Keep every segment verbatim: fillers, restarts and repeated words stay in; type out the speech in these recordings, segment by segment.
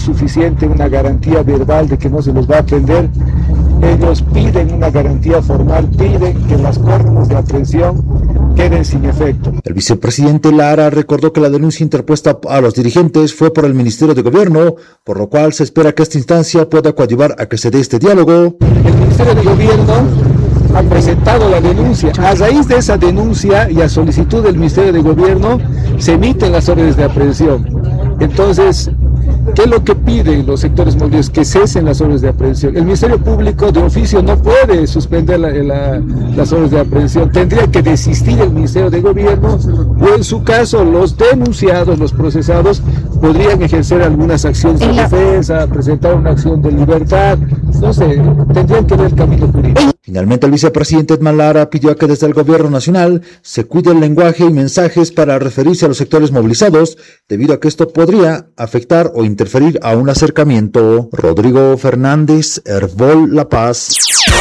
suficiente una garantía verbal de que no se los va a prender. Ellos piden una garantía formal, piden que las órdenes de aprehensión queden sin efecto. El vicepresidente Lara recordó que la denuncia interpuesta a los dirigentes fue por el Ministerio de Gobierno, por lo cual se espera que esta instancia pueda coadyuvar a que se dé este diálogo. El Ministerio de Gobierno ha presentado la denuncia. A raíz de esa denuncia y a solicitud del Ministerio de Gobierno se emiten las órdenes de aprehensión. Entonces, ¿qué es lo que piden los sectores movidos? Que cesen las órdenes de aprehensión. El Ministerio Público de oficio no puede suspender la, la, las órdenes de aprehensión. Tendría que desistir el Ministerio de Gobierno o en su caso los denunciados, los procesados, podrían ejercer algunas acciones de defensa, presentar una acción de libertad. No sé, tendrían que ver el camino jurídico. Finalmente, el vicepresidente Edman Lara pidió que desde el Gobierno Nacional se cuide el lenguaje y mensajes para referirse a los sectores movilizados, debido a que esto podría afectar o interferir a un acercamiento. Rodrigo Fernández, Hervol La Paz.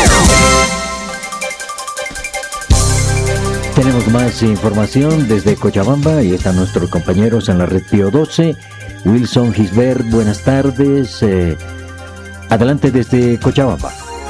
Tenemos más información desde Cochabamba y están nuestros compañeros en la red Pío doce. Wilson Gisbert, buenas tardes. Eh, adelante desde Cochabamba.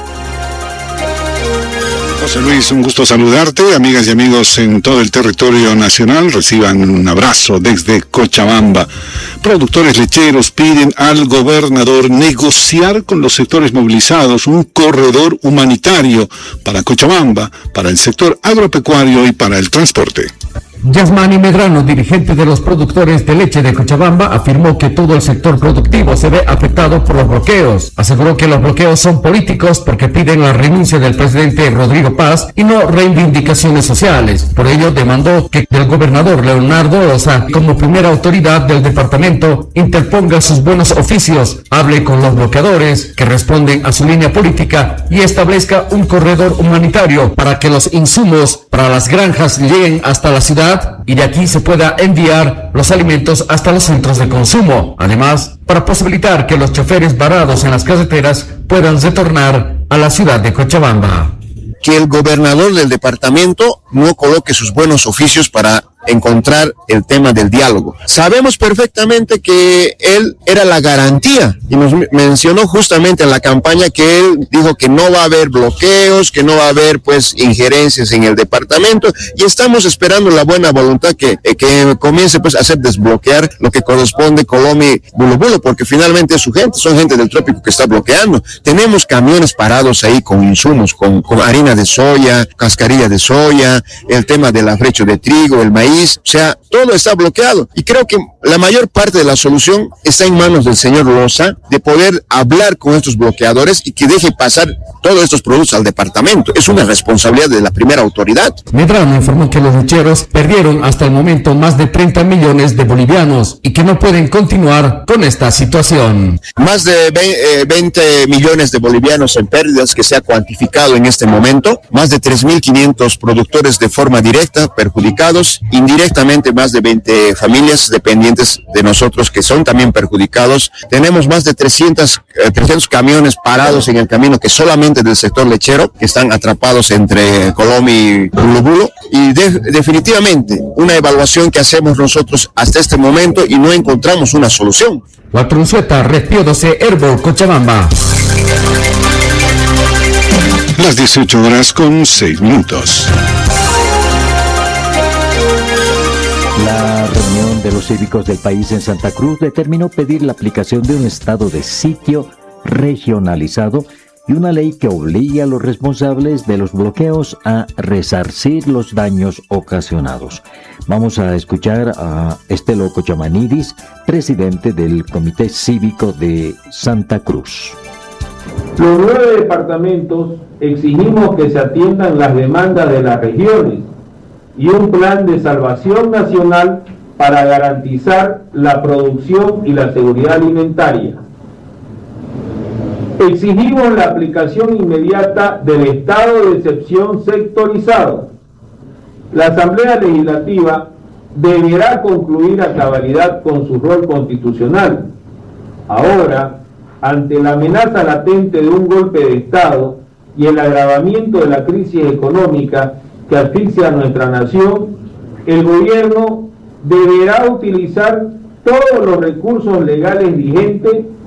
José Luis, un gusto saludarte, amigas y amigos en todo el territorio nacional, reciban un abrazo desde Cochabamba. Productores lecheros piden al gobernador negociar con los sectores movilizados un corredor humanitario para Cochabamba, para el sector agropecuario y para el transporte. Yasmani Medrano, dirigente de los productores de leche de Cochabamba, afirmó que todo el sector productivo se ve afectado por los bloqueos. Aseguró que los bloqueos son políticos porque piden la renuncia del presidente Rodrigo Paz y no reivindicaciones sociales. Por ello demandó que el gobernador Leonardo Osa, como primera autoridad del departamento, interponga sus buenos oficios, hable con los bloqueadores que responden a su línea política y establezca un corredor humanitario para que los insumos para las granjas lleguen hasta la ciudad y de aquí se pueda enviar los alimentos hasta los centros de consumo. Además, para posibilitar que los choferes varados en las carreteras puedan retornar a la ciudad de Cochabamba. Que el gobernador del departamento no coloque sus buenos oficios para encontrar el tema del diálogo. Sabemos perfectamente que él era la garantía y nos mencionó justamente en la campaña que él dijo que no va a haber bloqueos, que no va a haber pues injerencias en el departamento y estamos esperando la buena voluntad que, que comience pues a hacer desbloquear lo que corresponde Colomi Bulo Bulo, porque finalmente es su gente, son gente del trópico que está bloqueando. Tenemos camiones parados ahí con insumos, con, con harina de soya, cascarilla de soya, el tema del afrecho de trigo, el maíz. O sea, todo está bloqueado y creo que la mayor parte de la solución está en manos del señor Loza de poder hablar con estos bloqueadores y que deje pasar todos estos productos al departamento. Es una responsabilidad de la primera autoridad. Medrano informó que los lecheros perdieron hasta el momento más de treinta millones de bolivianos y que no pueden continuar con esta situación. Más de veinte millones de bolivianos en pérdidas que se ha cuantificado en este momento, más de tres mil quinientos productores de forma directa perjudicados, indirectamente más de veinte familias dependientes de nosotros que son también perjudicados. Tenemos más de trescientos, eh, trescientos camiones parados en el camino que solamente del sector lechero, que están atrapados entre Colomi y Bulo Bulo. Y de, definitivamente una evaluación que hacemos nosotros hasta este momento y no encontramos una solución. Guatrunzueta, Red Pío doce, Hervol, Cochabamba. Las dieciocho horas con seis minutos. La reunión de los cívicos del país en Santa Cruz determinó pedir la aplicación de un estado de sitio regionalizado y una ley que obligue a los responsables de los bloqueos a resarcir los daños ocasionados. Vamos a escuchar a Estelo Cochamanidis, presidente del Comité Cívico de Santa Cruz. Los nueve departamentos exigimos que se atiendan las demandas de las regiones y un plan de salvación nacional para garantizar la producción y la seguridad alimentaria. Exigimos la aplicación inmediata del estado de excepción sectorizado. La Asamblea Legislativa deberá concluir a cabalidad con su rol constitucional. Ahora, ante la amenaza latente de un golpe de Estado y el agravamiento de la crisis económica que asfixia a nuestra nación, el gobierno deberá utilizar todos los recursos legales vigentes